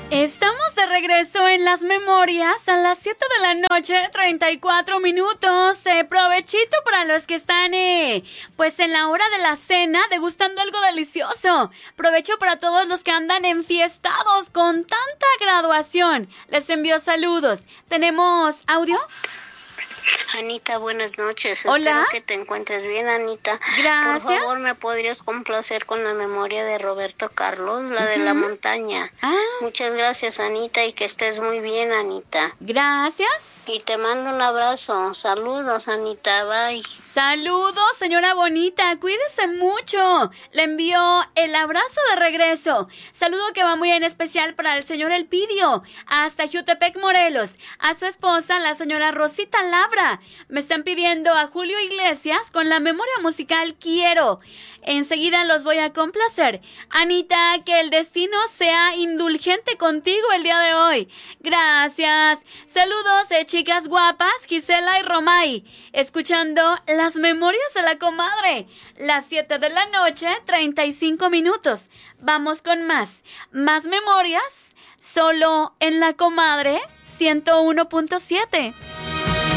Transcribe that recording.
Estamos de regreso en las memorias a las 7 de la noche, 34 minutos. Provechito para los que están, pues en la hora de la cena, degustando algo delicioso. Provecho para todos los que andan enfiestados con tanta graduación. Les envío saludos. ¿Tenemos audio? Anita, buenas noches. Hola. Espero que te encuentres bien, Anita. Gracias. Por favor, ¿me podrías complacer con la memoria de Roberto Carlos, la de la montaña? Muchas gracias, Anita, y que estés muy bien, Anita. Gracias. Y te mando un abrazo. Saludos, Anita. Bye. Saludos, señora bonita. Cuídese mucho. Le envío el abrazo de regreso. Saludo que va muy en especial para el señor Elpidio, hasta Jutepec, Morelos. A su esposa, la señora Rosita Labra. Me están pidiendo a Julio Iglesias con la memoria musical Quiero. Enseguida los voy a complacer. Anita, que el destino sea indulgente contigo el día de hoy. Gracias. Saludos, chicas guapas, Gisela y Romay. Escuchando las memorias de la comadre. Las 7 de la noche, 35 minutos. Vamos con más. Más memorias, solo en la comadre 101.7.